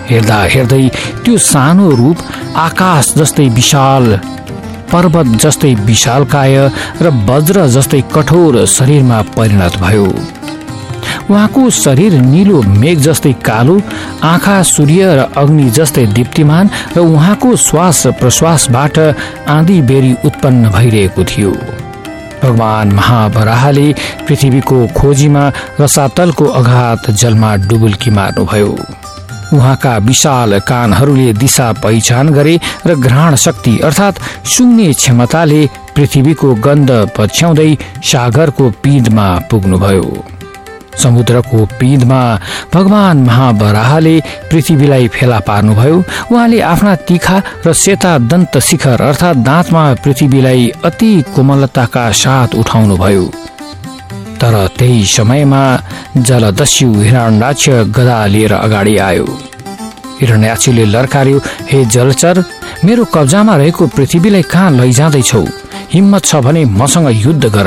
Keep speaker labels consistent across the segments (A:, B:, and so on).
A: हेर्दा हेर्दै त्यो सानो रूप आकाश जस्तै विशाल, पर्वत जस्तै विशालकाय र वज्र जस्तै कठोर शरीरमा परिणत भयो। उहाँको शरीर नीलो मेघ जस्तै कालो, आँखा सूर्य र अग्नि जस्तै दीप्तिमान र उहाँको श्वास प्रश्वासबाट आँधी बेरी उत्पन्न भइरहेको थियो। भगवान महावराहले पृथ्वीको खोजीमा रसातलको अगाध जलमा डुबुल्की मार्नुभयो। उहाँका विशाल कानहरूले दिशा पहिचान गरे र घ्राण शक्ति अर्थात् सुँग्ने क्षमताले पृथ्वीको गन्ध पछ्याउँदै सागरको पिँधमा पुग्नुभयो। समुद्रको पिँधमा भगवान महावराहले पृथ्वीलाई फेला पार्नुभयो। उहाँले आफ्ना तीखा र सेता दन्त शिखर अर्थात् दाँतमा पृथ्वीलाई अति कोमलताका साथ उठाउनुभयो। तर त्यही समयमा जलदस्यु हिरण्याक्ष गदा लिएर अगाडि आयो। हिरण्याक्षले लर्कार्यो, हे जलचर, मेरो कब्जामा रहेको पृथ्वीलाई कहाँ लैजाँदैछौ? हिम्मत छ भने मसँग युद्ध गर।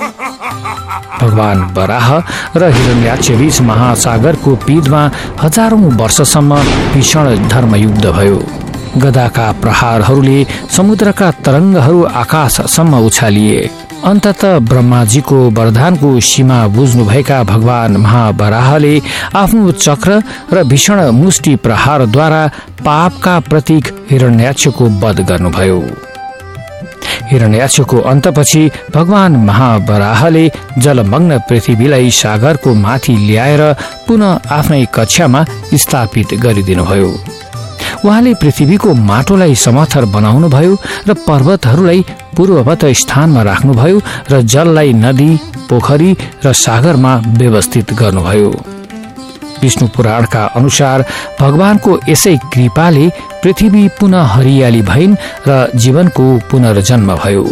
A: भगवान वराह र हिरण्याक्ष बीच महासागरको पिँधमा हजारौं वर्षसम्म भीषण धर्मयुद्ध भयो। गदाका प्रहारहरूले समुद्रका तरङ्गहरू आकाशसम्म उछालिए। अन्ततः ब्रह्माजीको वरदानको सीमा बुझ्नुभएका भगवान महावराहले आफ्नो चक्र र भीषण मुष्टि प्रहारद्वारा पापका प्रतीक हिरण्याक्षको वध गर्नुभयो। हिरण्याक्षको अन्तपछि भगवान महावराहले जलमग्न पृथ्वीलाई सागरको माथि ल्याएर पुनः आफ्नै कक्षामा स्थापित गरिदिनुभयो। उहाँले पृथ्वीको माटोलाई समथर बनाउनुभयो र पर्वतहरूलाई पूर्ववत स्थानमा राख्नुभयो र जललाई नदी, पोखरी र सागरमा व्यवस्थित गर्नुभयो। विष्णु पुराणका अनुसार भगवानको यसै कृपाले पृथ्वी पुनः हरियाली भइन् र जीवनको पुनर्जन्म भयो।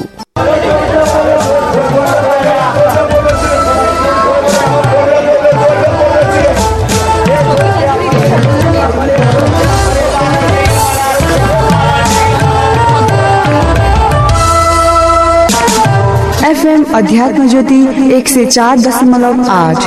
B: FM अध्यात्म ज्योति 104.8